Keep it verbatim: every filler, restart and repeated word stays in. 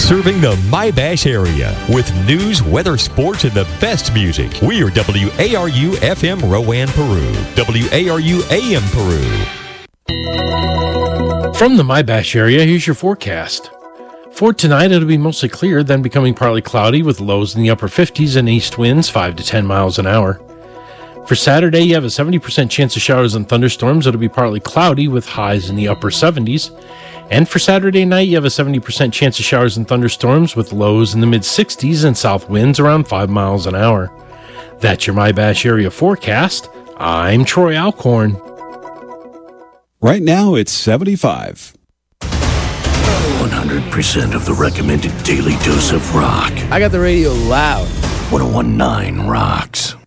Serving the My-Bash area with news, weather, sports, and the best music. We are W A R U F M Rowan, Peru. W A R U A M Peru. From the My-Bash area, here's your forecast. For tonight, it'll be mostly clear, then becoming partly cloudy with lows in the upper fifties and east winds five to ten miles an hour. For Saturday, you have a seventy percent chance of showers and thunderstorms. It'll be partly cloudy with highs in the upper seventies. And for Saturday night, you have a seventy percent chance of showers and thunderstorms with lows in the mid-sixties and south winds around five miles an hour. That's your My-Bash area forecast. I'm Troy Alcorn. Right now, it's seventy-five. one hundred percent of the recommended daily dose of rock. I got the radio loud. one oh one point nine rocks.